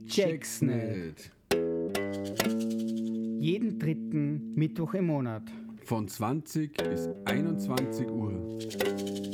check's nicht. Jeden dritten Mittwoch im Monat. Von 20 bis 21 Uhr.